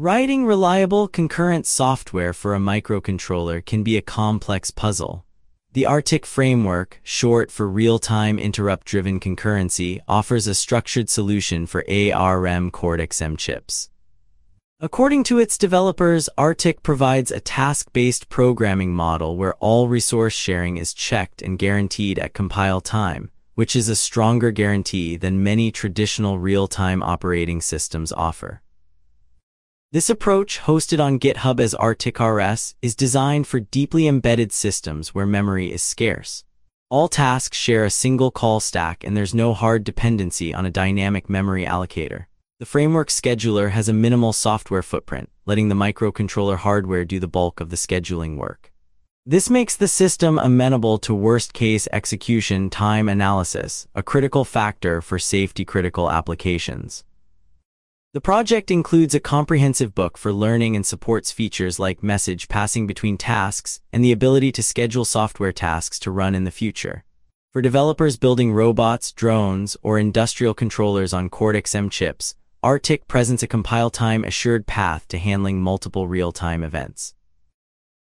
Writing reliable concurrent software for a microcontroller can be a complex puzzle. The RTIC framework, short for Real-Time Interrupt-Driven Concurrency, offers a structured solution for ARM Cortex-M chips. According to its developers, RTIC provides a task-based programming model where all resource sharing is checked and guaranteed at compile time, which is a stronger guarantee than many traditional real-time operating systems offer. This approach, hosted on GitHub as RTIC-RS, is designed for deeply embedded systems where memory is scarce. All tasks share a single call stack and there's no hard dependency on a dynamic memory allocator. The framework scheduler has a minimal software footprint, letting the microcontroller hardware do the bulk of the scheduling work. This makes the system amenable to worst-case execution time analysis, a critical factor for safety-critical applications. The project includes a comprehensive book for learning and supports features like message passing between tasks and the ability to schedule software tasks to run in the future. For developers building robots, drones, or industrial controllers on Cortex-M chips, RTIC presents a compile-time assured path to handling multiple real-time events.